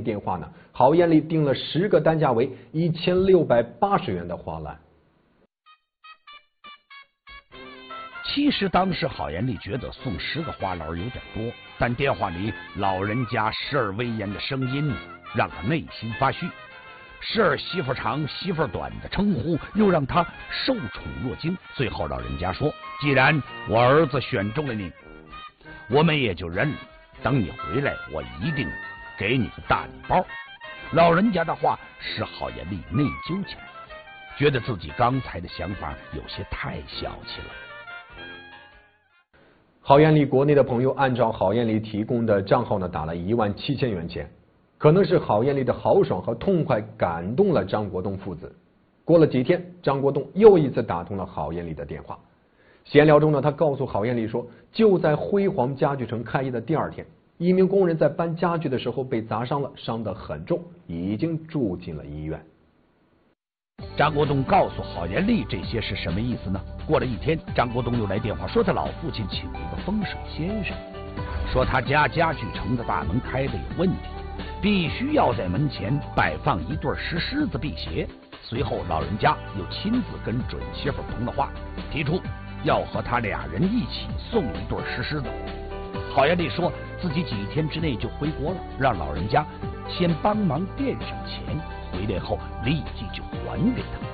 电话呢，郝艳丽订了10个单价为1680元的花篮。 其实当时郝艳丽觉得送10个花篮有点多，但电话里老人家时而威严的声音让他内心发虚，时而媳妇长媳妇短的称呼又让他受宠若惊。最后老人家说，既然我儿子选中了你，我们也就认了，等你回来我一定给你个大礼包。老人家的话使郝艳丽内疚起来，觉得自己刚才的想法有些太小气了。 郝艳丽国内的朋友按照郝艳丽提供的账号呢打了17000元钱，可能是郝艳丽的豪爽和痛快感动了张国栋父子。过了几天，张国栋又一次打通了郝艳丽的电话。闲聊中呢，他告诉郝艳丽说，就在辉煌家具城开业的第2天，一名工人在搬家具的时候被砸伤了，伤得很重，已经住进了医院。 张国栋告诉郝艳丽这些是什么意思呢？过了1天，张国栋又来电话说他老父亲请了一个风水先生，说他家家具城的大门开的有问题，必须要在门前摆放一对石狮子辟邪。随后老人家又亲自跟准媳妇通了话，提出要和他2人一起送一对石狮子。郝艳丽说自己几天之内就回国了，让老人家先帮忙垫上钱，回来后立即就还给他。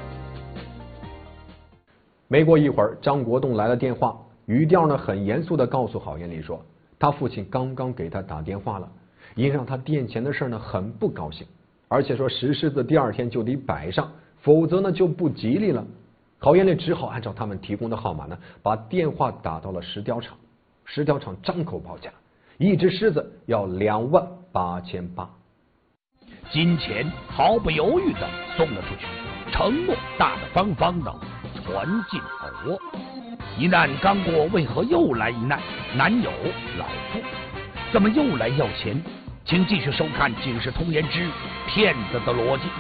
没过一会儿，张国栋来了电话，语调呢很严肃地告诉郝艳丽说，他父亲刚刚给他打电话了，因让他垫钱的事呢很不高兴，而且说石狮子第2天就得摆上，否则呢就不吉利了。郝艳丽只好按照他们提供的号码呢，把电话打到了石雕厂。石雕厂张口报价，一只狮子要28800。 金钱毫不犹豫地送了出去，承诺大大方方地传进耳窝。一难刚过，为何又来一难？难有老妇，怎么又来要钱？请继续收看《警世通言之骗子的逻辑》。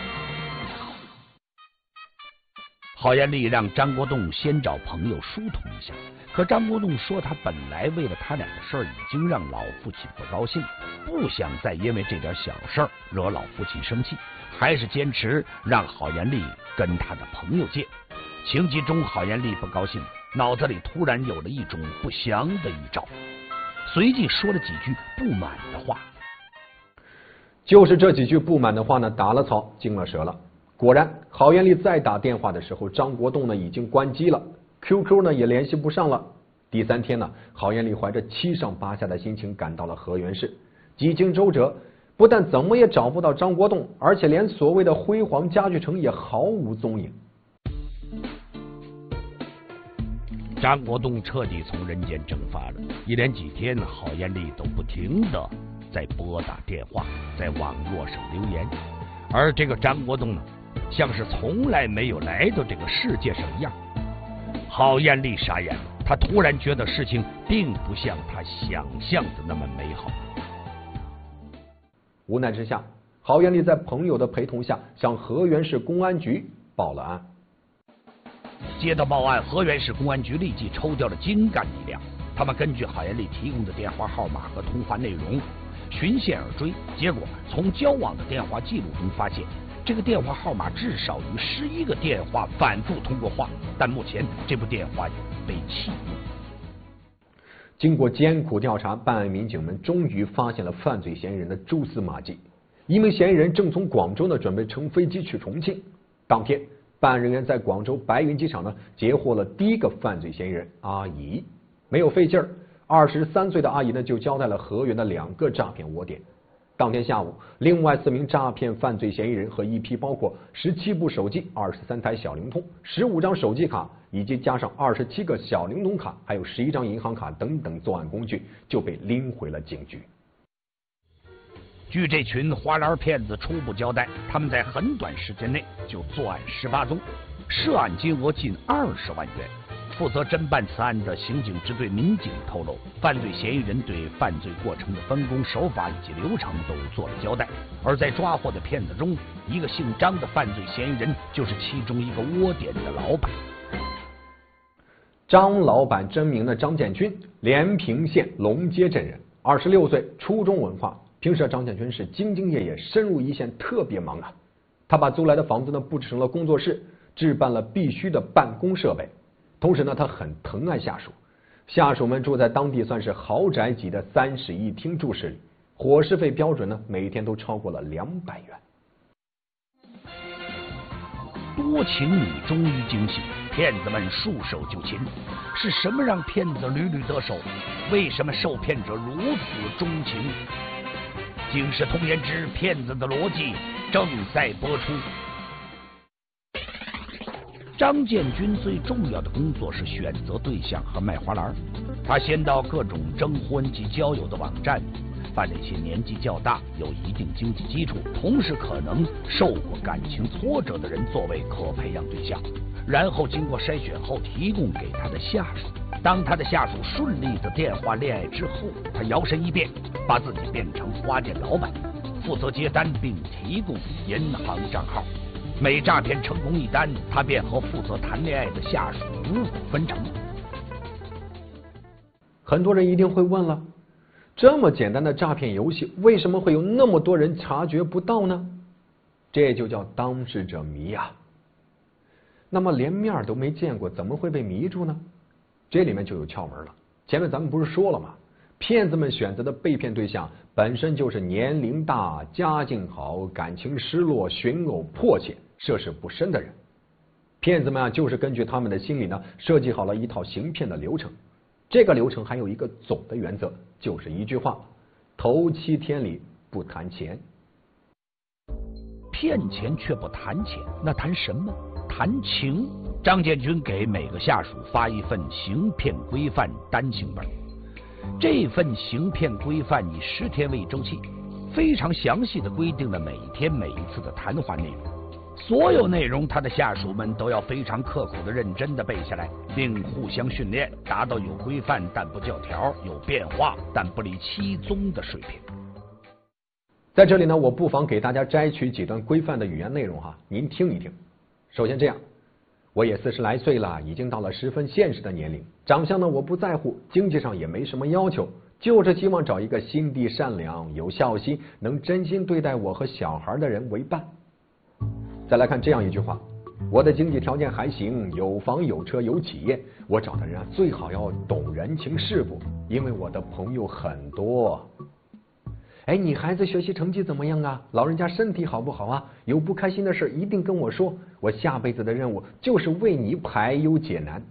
郝艳丽让张国栋先找朋友疏通一下，可张国栋说他本来为了他俩的事儿已经让老父亲不高兴，不想再因为这点小事儿惹老父亲生气，还是坚持让郝艳丽跟他的朋友借。情急中郝艳丽不高兴，脑子里突然有了一种不祥的预兆，随即说了几句不满的话。 就是这几句不满的话呢，打了草惊了蛇了。果然，郝艳丽再打电话的时候，张国栋呢已经关机了， QQ 呢也联系不上了。第3天呢，郝艳丽怀着七上八下的心情赶到了河源市，几经周折，不但怎么也找不到张国栋，而且连所谓的辉煌家具城也毫无踪影。 张国栋彻底从人间蒸发了，一连几天郝艳丽都不停的在拨打电话，在网络上留言，而这个张国栋呢，像是从来没有来到这个世界上一样。郝艳丽傻眼了，她突然觉得事情并不像她想象的那么美好。 无奈之下，郝艳丽在朋友的陪同下向河源市公安局报了案。 接到报案，河源市公安局立即抽调了精干力量，他们根据郝艳丽提供的电话号码和通话内容循线而追，结果从交往的电话记录中发现，这个电话号码至少与11个电话反复通过话，但目前这部电话已被弃用。 经过艰苦调查，办案民警们终于发现了犯罪嫌疑人的蛛丝马迹。一名嫌疑人正从广州呢准备乘飞机去重庆。当天，办案人员在广州白云机场呢截获了第一个犯罪嫌疑人阿姨。没有费劲儿，23岁的阿姨呢就交代了河源的2个诈骗窝点。当天下午，另外4名诈骗犯罪嫌疑人和一批包括17部手机、23台小灵通、15张手机卡以及加上27个小灵通卡，还有11张银行卡等等作案工具，就被拎回了警局。 据这群花篮骗子初步交代，他们在很短时间内就作案18宗，涉案金额近20万元。负责侦办此案的刑警支队民警透露，犯罪嫌疑人对犯罪过程的分工手法以及流程都做了交代。而在抓获的骗子中，一个姓张的犯罪嫌疑人就是其中一个窝点的老板。张老板真名呢张建军，连平县龙街镇人，26岁，初中文化， 平时张建军是兢兢业业，深入一线，特别忙啊。他把租来的房子呢布置成了工作室，置办了必须的办公设备。同时呢，他很疼爱下属，下属们住在当地算是豪宅级的3室1厅住室里，伙食费标准呢每天都超过了200元。 多情女终于惊醒，骗子们束手就擒。是什么让骗子屡屡得手？为什么受骗者如此钟情？《警世通言之骗子的逻辑》正在播出。张建军最重要的工作是选择对象和卖花篮。他先到各种征婚及交友的网站里，把那些年纪较大、有一定经济基础，同时可能受过感情挫折的人作为可培养对象，然后经过筛选后提供给他的下属。当他的下属顺利的电话恋爱之后，他摇身一变，把自己变成花店老板，负责接单并提供银行账号。每诈骗成功一单，他便和负责谈恋爱的下属5股分成。 很多人一定会问了，这么简单的诈骗游戏，为什么会有那么多人察觉不到呢？这就叫当事者迷啊。那么连面都没见过，怎么会被迷住呢？这里面就有窍门了。前面咱们不是说了吗？骗子们选择的被骗对象本身就是年龄大、家境好、感情失落、寻偶迫切、涉世不深的人。骗子们啊，就是根据他们的心理呢，设计好了一套行骗的流程。这个流程还有一个总的原则，就是一句话：头7天里不谈钱。 骗钱却不谈钱，那谈什么？谈情。张建军给每个下属发一份行骗规范单行本，这份行骗规范以10天为周期，非常详细的规定了每天每一次的谈话内容。所有内容他的下属们都要非常刻苦的认真的背下来，并互相训练，达到有规范但不教条，有变化但不离七宗的水平。 在这里呢，我不妨给大家摘取几段规范的语言内容哈，您听一听。首先这样，我也40来岁了，已经到了十分现实的年龄，长相呢我不在乎，经济上也没什么要求，就是希望找一个心地善良、有孝心、能真心对待我和小孩的人为伴。再来看这样一句话，我的经济条件还行，有房有车有企业，我找的人啊最好要懂人情世故，因为我的朋友很多。哎，你孩子学习成绩怎么样啊？老人家身体好不好啊？有不开心的事一定跟我说，我下辈子的任务就是为你排忧解难。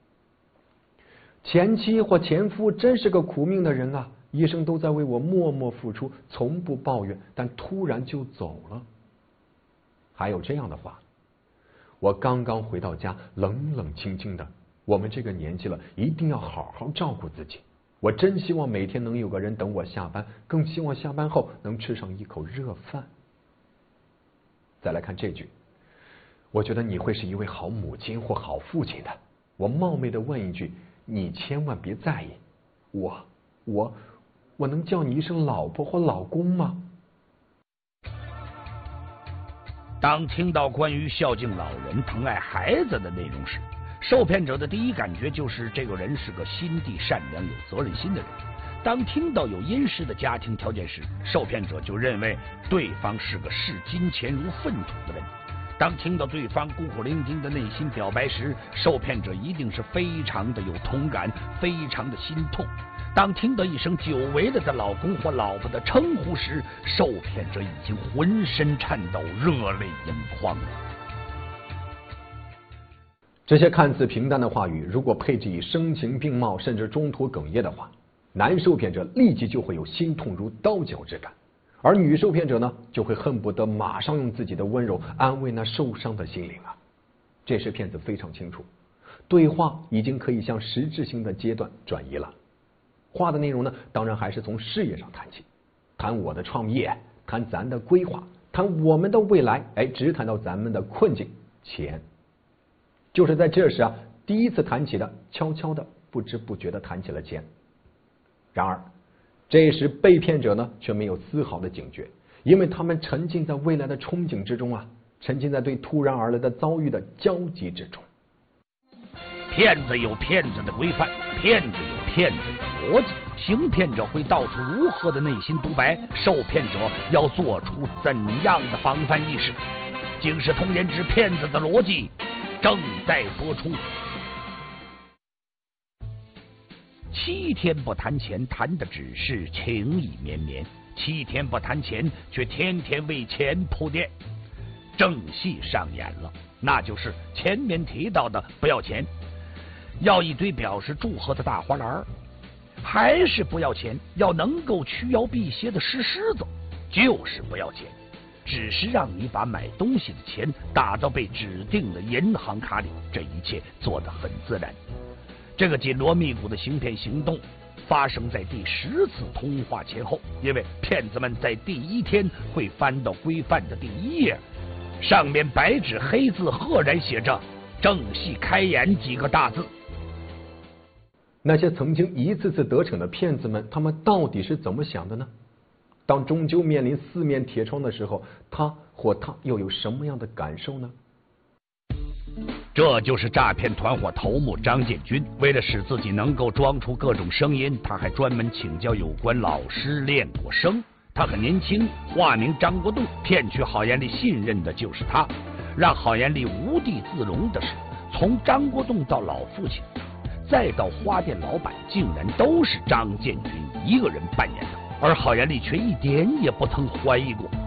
前妻或前夫真是个苦命的人啊，一生都在为我默默付出，从不抱怨，但突然就走了。还有这样的话，我刚刚回到家，冷冷清清的，我们这个年纪了，一定要好好照顾自己。我真希望每天能有个人等我下班，更希望下班后能吃上一口热饭。再来看这句，我觉得你会是一位好母亲或好父亲的。我冒昧的问一句，你千万别在意，我能叫你一声老婆或老公吗？ 当听到关于孝敬老人、疼爱孩子的内容时，受骗者的第一感觉就是这个人是个心地善良、有责任心的人。当听到有殷实的家庭条件时，受骗者就认为对方是个视金钱如粪土的人。当听到对方孤苦伶仃的内心表白时，受骗者一定是非常的有同感，非常的心痛。当听到一声久违了的老公或老婆的称呼时，受骗者已经浑身颤抖，热泪盈眶了。 这些看似平淡的话语，如果配置以声情并茂甚至中途哽咽的话，男受骗者立即就会有心痛如刀绞之感，而女受骗者呢，就会恨不得马上用自己的温柔安慰那受伤的心灵啊。这时骗子非常清楚，对话已经可以向实质性的阶段转移了。话的内容呢，当然还是从事业上谈起，谈我的创业，谈咱的规划，谈我们的未来，直谈到咱们的困境，钱。就是在这时啊，第一次谈起的，悄悄的、不知不觉的谈起了钱。然而，这时被骗者呢，却没有丝毫的警觉，因为他们沉浸在未来的憧憬之中啊，沉浸在对突然而来的遭遇的焦急之中。 骗子有骗子的规范，骗子有骗子的逻辑，行骗者会道出如何的内心独白，受骗者要做出怎样的防范意识。警世通言之骗子的逻辑正在播出。7天不谈钱，谈的只是情意绵绵；7天不谈钱，却天天为钱铺垫。正戏上演了，那就是前面提到的不要钱，要一堆表示祝贺的大花篮，还是不要钱，要能够驱妖辟邪的石狮子，就是不要钱，只是让你把买东西的钱打到被指定的银行卡里，这一切做得很自然。这个紧锣密鼓的行骗行动发生在第10次通话前后，因为骗子们在第1天会翻到规范的第1页，上面白纸黑字赫然写着正戏开演几个大字。 那些曾经一次次得逞的骗子们，他们到底是怎么想的呢？当终究面临4面铁窗的时候，他又有什么样的感受呢？ 这就是诈骗团伙头目张建军，为了使自己能够装出各种声音，他还专门请教有关老师练过声。他很年轻，化名张国栋，骗取郝延利信任的就是他。让郝延利无地自容的是，从张国栋到老父亲，再到花店老板，竟然都是张建军一个人扮演的，而郝延利却一点也不曾怀疑过。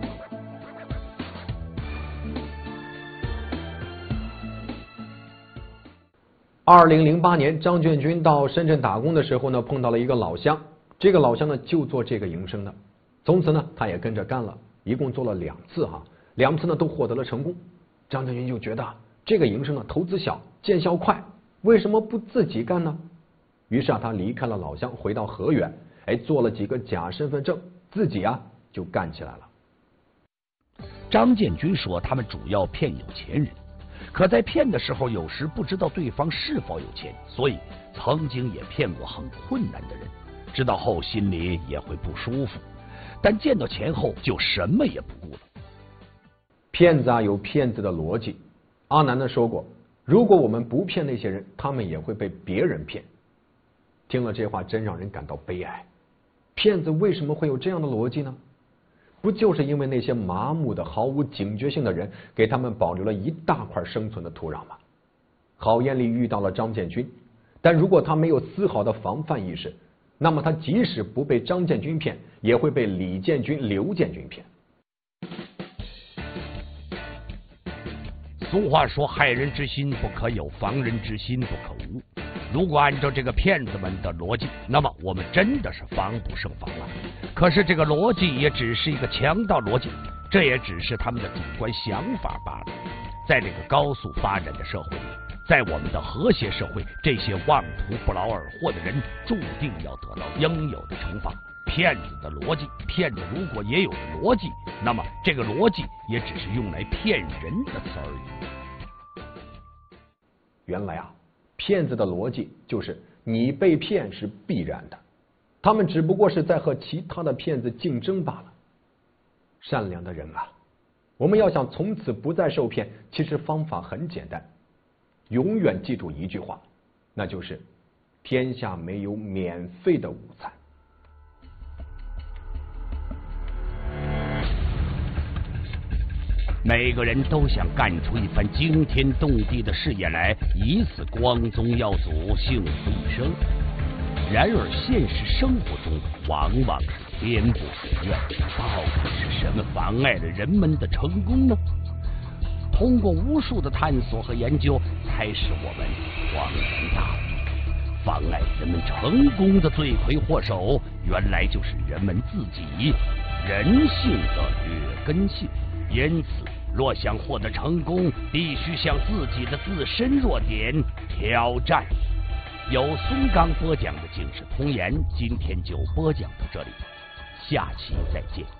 2008年，张建军到深圳打工的时候呢，碰到了一个老乡，这个老乡呢就做这个营生的，从此呢他也跟着干了，一共做了2次2次呢都获得了成功。张建军就觉得这个营生呢投资小，见效快，为什么不自己干呢？于是他离开了老乡，回到河源，做了几个假身份证，自己就干起来了。 张建军说，他们主要骗有钱人，可在骗的时候，有时不知道对方是否有钱，所以曾经也骗过很困难的人，知道后心里也会不舒服，但见到钱后就什么也不顾了。 骗子有骗子的逻辑。阿南呢说过，如果我们不骗那些人，他们也会被别人骗。听了这话，真让人感到悲哀。骗子为什么会有这样的逻辑呢？不就是因为那些麻木的、毫无警觉性的人，给他们保留了一大块生存的土壤吗？郝延利遇到了张建军，但如果他没有丝毫的防范意识，那么他即使不被张建军骗，也会被李建军、刘建军骗。 俗话说，害人之心不可有，防人之心不可无。如果按照这个骗子们的逻辑，那么我们真的是防不胜防了。可是这个逻辑也只是一个强盗逻辑，这也只是他们的主观想法罢了。在这个高速发展的社会里，在我们的和谐社会，这些妄图不劳而获的人注定要得到应有的惩罚。骗子的逻辑，骗子如果也有逻辑，那么这个逻辑也只是用来骗人的词而已。 原来骗子的逻辑就是你被骗是必然的，他们只不过是在和其他的骗子竞争罢了。善良的人我们要想从此不再受骗，其实方法很简单，永远记住一句话，那就是天下没有免费的午餐。 每个人都想干出一番惊天动地的事业来，以此光宗耀祖，幸福一生。然而现实生活中往往是天不遂愿，到底是什么妨碍了人们的成功呢？通过无数的探索和研究，才使我们恍然大悟，妨碍人们成功的罪魁祸首，原来就是人们自己人性的劣根性。因此，若想获得成功，必须向自己的自身弱点挑战。由松冈播讲的警世通言，今天就播讲到这里，下期再见。